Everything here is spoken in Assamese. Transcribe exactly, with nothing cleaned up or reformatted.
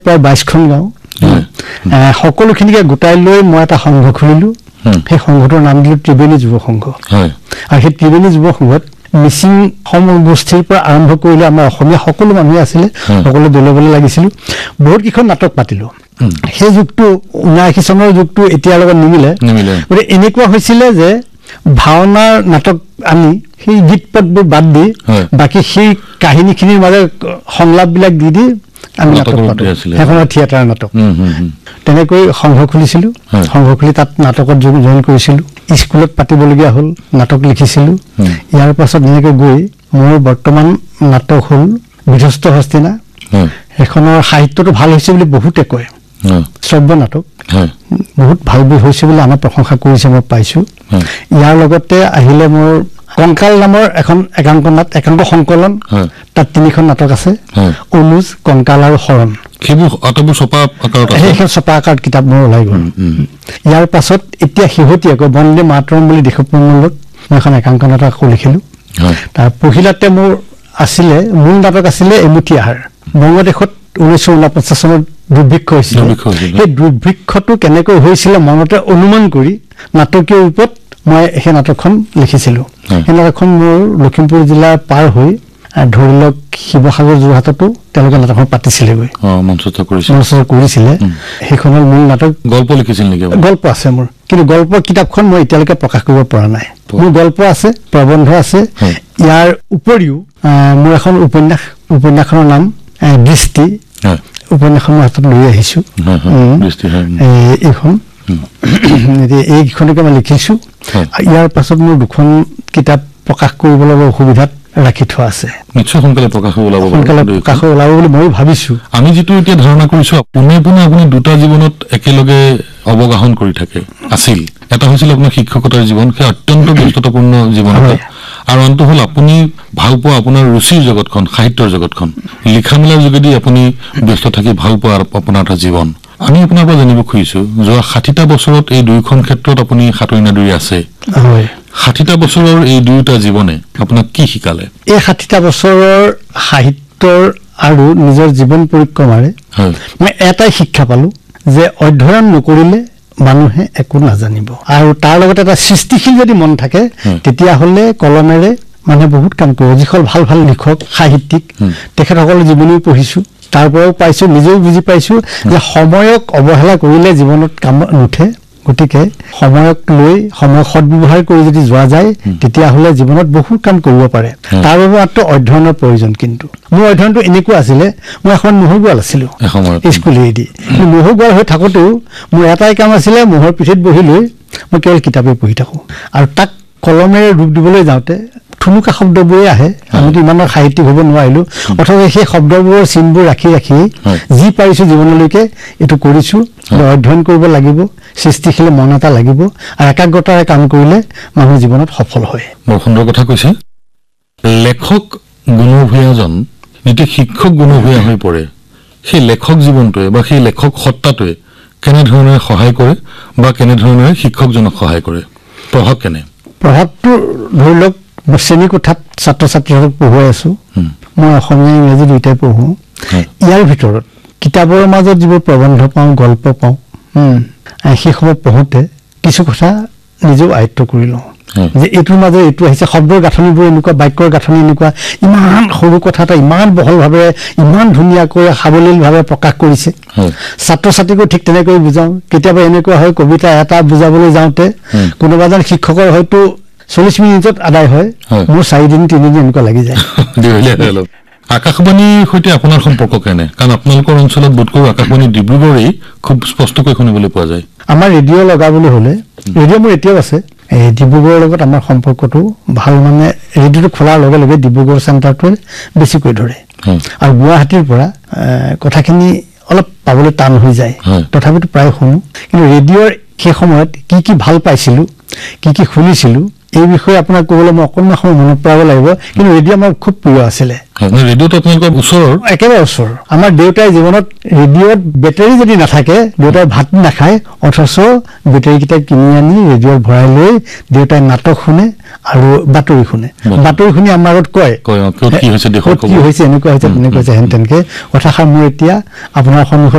প্ৰায় বাইশখন গাঁও সকলোখিনিকে গোটাই লৈ মই এটা সংঘ খুলিলো সেই সংঘটোৰ নাম দিলো ত্ৰিবেণী যুৱ সংঘ আৰু সেই ত্ৰিবেণী যুৱ সংঘত মিচিং সমগোষ্ঠীৰ পৰা আৰম্ভ কৰিলে আমাৰ অসমীয়া সকলো মানুহ আছিলে সকলো দলবলে লাগিছিল বহুত কিখন নাটক পাতিলো সেই যুগটো ঊনাশী চনৰ যুগটো এতিয়াৰ লগত নিমিলে গতিকে এনেকুৱা হৈছিলে যে ভাওনাৰ নাটক আমি সেই গীত পদবোৰ বাদ দি বাকি সেই কাহিনীখিনিৰ মাজে সংলাপবিলাক দি দি আমি নাটক পাতো এখন থিয়েটাৰ নাটক তেনেকৈ সংঘ খুলিছিলো সংঘ খুলি তাত নাটকত জইন কৰিছিলো স্কুলত পাতিবলগীয়া হ'ল নাটক লিখিছিলো ইয়াৰ পাছত এনেকৈ গৈ মোৰ বৰ্তমান নাটক হ'ল বিধ্বস্ত হস্তিনা এখনৰ সাহিত্যটো ভাল হৈছে বুলি বহুতে কয় শ্ৰব্য নাটক বহুত ভাল হৈছে বুলি আমাৰ প্ৰশংসা কৰিছে মই পাইছো ইয়াৰ লগতে আহিলে মোৰ কংকাল নামৰ এখন একাংক নাট একাংক সংকলন তাত তিনিখন নাটক আছে অনুজ কংকাল আৰু শৰণ সেইবোৰ আটাইবোৰ ছপা আকাৰত আছে সেইখন ছপা আকাৰত কিতাপ মোৰ ওলাই গ'ল ইয়াৰ পাছত এতিয়া শেহতীয়াকৈ বন্দে মাতৰম বুলি দেশপ্ৰেমমূলক মই এখন একাংক নাটক লিখিলো তাৰ পহিলাতে মোৰ আছিলে মূল নাটক আছিলে এমুঠি আহাৰ বংগদেশত ঊনৈছশ ঊনপঞ্চাছ চনত দুৰ্ভিক্ষ হৈছিল সেই দুৰ্ভিক্ষটো কেনেকৈ হৈছিলে মনতে অনুমান কৰি নাটকীয় ৰূপত মই সেই নাটকখন লিখিছিলো সেই নাটকখন মোৰ লখিমপুৰ জিলাৰ পাৰ হৈ ধৰি লওক শিৱসাগৰ যোৰহাটতো তেওঁলোকে নাটকখন পাতিছিলেগৈ মঞ্চস্থ কৰিছিলে সেইখনৰ মূল নাটক গল্প লিখিছিল নেকি গল্প আছে মোৰ কিন্তু গল্পৰ কিতাপখন মই এতিয়ালৈকে প্ৰকাশ কৰিব পৰা নাই মোৰ গল্প আছে প্ৰবন্ধ আছে ইয়াৰ উপৰিও মোৰ এখন উপন্যাস উপন্যাসখনৰ নাম দৃষ্টি উপন্যাসখন মই হাতত লৈ আহিছো এইখন এইখনকে মই লিখিছো ইয়াৰ পাছত মোৰ দুখন কিতাপ প্ৰকাশ কৰিবলৈ অসুবিধাত ৰাখি থোৱা আছে নিশ্চয় সোনকালে প্ৰকাশ ওলাব সোনকালে প্ৰকাশ ওলাব বুলি মই ভাবিছো আমি যেটো এতিয়া ধাৰণা কৰিছো পোনে পোনে আপুনি দুটা জীৱনত একেলগে অৱগাহন কৰি থাকে আছিল এটা হৈছিল আপোনাৰ শিক্ষকতাৰ জীৱন সেই অত্যন্ত ব্যস্ততাপূৰ্ণ জীৱন আৰু অন্ত হল আপুনি ভাল পোৱা আপোনাৰ ৰুচিৰ জগতখন সাহিত্যৰ জগতখন লিখা মেলাৰ যোগেদি আপুনি ব্যস্ত থাকি ভাল পোৱা আপোনাৰ এটা জীৱন আমি আপোনাৰ পৰা জানিব খুজিছো যোৱা ষাঠিটা বছৰত এই দুইখন ক্ষেত্ৰত আপুনি সাতৰি নাদুৰি আছে হয় ষাঠিটা বছৰৰ এই দুইটা জীৱনে আপোনাক কি শিকালে এই ষাঠিটা বছৰৰ সাহিত্যৰ আৰু নিজৰ জীৱন পৰিক্ৰমাৰে মই এটাই শিক্ষা পালো যে অধ্যয়ন নকৰিলে মানুহে একো নাজানিব আৰু তাৰ লগতে এটা সৃষ্টিশীল যদি মন থাকে তেতিয়া হলে কলমেৰে মানে বহুত কাম কৰিব যিসকল ভাল ভাল লিখক সাহিত্যিক তেখেতসকলৰ জীৱনী পঢ়িছো তাৰ পৰাও পাইছো নিজেও বুজি পাইছো যে সময়ক অৱহেলা কৰিলে জীৱনত কাম নুঠে গতিকে সময়ক লৈ সময় সদ্ব্যৱহাৰ কৰি যদি যোৱা যায় তেতিয়া হলে জীৱনত বহুত কাম কৰিব পাৰে তাৰ বাবে মাত্ৰ অধ্যয়নৰ প্ৰয়োজন কিন্তু মোৰ অধ্যয়নটো এনেকুৱা আছিলে মই এখন মহৰগোৱাল আছিলো স্কুলেদি মহৰগোৱাল হৈ থাকোঁতেও মোৰ এটাই কাম আছিলে মহৰ পিঠিত বহি লৈ মই কেৱল কিতাপে পঢ়ি থাকো আৰু তাক কলমেৰে ৰূপ দিবলৈ যাওঁতে থুনুকা শব্দবোৰে আহে আমিতো ইমানৰ সাহিত্যিক হ'ব নোৱাৰিলো অথবা সেই শব্দবোৰৰ চিনবোৰ ৰাখি ৰাখি যি পাৰিছো জীৱনলৈকে এইটো কৰিছো অধ্যয়ন কৰিব লাগিব সৃষ্টিশীল মন এটা লাগিব আৰু একাগ্ৰতাৰে কাম কৰিলে মানুহ জীৱনত সফল হয় বৰ সুন্দৰ কথা কৈছে লেখক গুণভূয়াজন যেতিয়া শিক্ষক গুণভূয়া হৈ পৰে সেই লেখক জীৱনটোৱে বা সেই লেখক সত্তাটোৱে কেনেধৰণে সহায় কৰে বা কেনেধৰণে শিক্ষকজনক সহায় কৰে প্ৰভাৱ কেনে প্ৰভাৱটো ধৰি লওক শ্ৰেণী কোঠাত ছাত্ৰ ছাত্ৰীসকলক পঢ়ুৱাই আছো মই অসমীয়া ইংৰাজী দুয়োটাই পঢ়ো ইয়াৰ ভিতৰত কিতাপৰ মাজত যিবোৰ প্ৰবন্ধ পাওঁ গল্প পাওঁ সেইসমূহ পঢ়োঁতে কিছু কথা নিজেও আয়ত্ব কৰি লওঁ যে এইটোৰ মাজত এইটো আহিছে শব্দৰ গাঁথনিবোৰ এনেকুৱা বাক্যৰ গাঁথনি এনেকুৱা ইমান সৰু কথা এটা ইমান বহলভাৱে ইমান ধুনীয়াকৈ সাৱলীলভাৱে প্ৰকাশ কৰিছে ছাত্ৰ ছাত্ৰীকো ঠিক তেনেকৈ বুজাওঁ কেতিয়াবা এনেকুৱা হয় কবিতা এটা বুজাবলৈ যাওঁতে কোনোবা এজন শিক্ষকৰ হয়তো চল্লিশ মিনিটত আদায় হয় মোৰ চাৰিদিন তিনিদিন এনেকুৱা লাগি যায় আকাশবাণীৰ সৈতে আপোনাৰ সম্পৰ্ক কেনে কাৰণ আপোনালোকৰ অঞ্চলত বোধকৰো আকাশবাণী ডিব্ৰুগড়েই খুব স্পষ্টকৈ শুনিবলৈ পোৱা যায় আমাৰ ৰেডিঅ' লগাবলৈ হ'লে ৰেডিঅ' মোৰ এতিয়াও আছে এই ডিব্ৰুগড়ৰ লগত আমাৰ সম্পৰ্কটো ভাল মানে ৰেডিঅ'টো খোলাৰ লগে লগে ডিব্ৰুগড় চেণ্টাৰটোৱে বেছিকৈ ধৰে আৰু গুৱাহাটীৰ পৰা কথাখিনি অলপ পাবলৈ টান হৈ যায় তথাপিতো প্ৰায় শুনো কিন্তু ৰেডিঅ'ৰ সেই সময়ত কি কি ভাল পাইছিলো কি কি শুনিছিলো এই বিষয়ে আপোনাক ক'বলৈ মই অকণমান সময় মনত পেলাব লাগিব কিন্তু ৰেডিঅ' আমাৰ খুব প্ৰিয় আছিলে ৰেডিঅ'টো আপোনালোকৰ ওচৰৰ একেবাৰে ওচৰ আমাৰ দেউতাই জীৱনত ৰেডিঅ'ত বেটাৰী যদি নাথাকে দেউতাই ভাত নাখায় অথচ বেটাৰীকেইটা কিনি আনি ৰেডিঅ'ত ভৰাই লৈ দেউতাই নাটক শুনে আৰু বাতৰি শুনে বাতৰি শুনি আমাৰ আগত কয় কি হৈছে এনেকুৱা হৈছে তেনেকুৱা হৈছে হেন তেনেকে কথাষাৰ মোৰ এতিয়া আপোনাৰ সন্মুখত